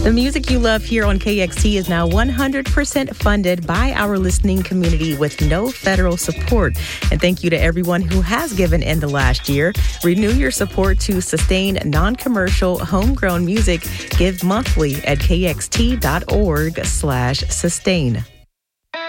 The music you love here on KXT is now 100% funded by our listening community with no federal support. And thank you to everyone who has given in the last year. Renew your support to sustain non-commercial, homegrown music. Give monthly at kxt.org/sustain.